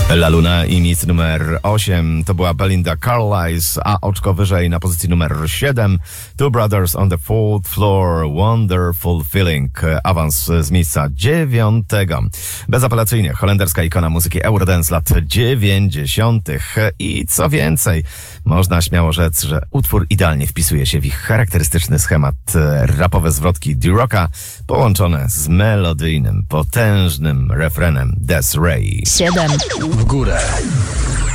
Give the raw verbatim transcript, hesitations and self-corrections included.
La Luna i miejsce numer osiem to była Belinda Carlisle, a oczko wyżej na pozycji numer siedem Two Brothers on the Fourth Floor, Wonderful Feeling, awans z miejsca dziewiątego. Bezapelacyjnie holenderska ikona muzyki Eurodance lat dziewięćdziesiątych. I co więcej, można śmiało rzec, że utwór idealnie wpisuje się w ich charakterystyczny schemat, rapowe zwrotki D-Rocka połączone z melodyjnym, potężnym refrenem Des'Ree. siedem w górę.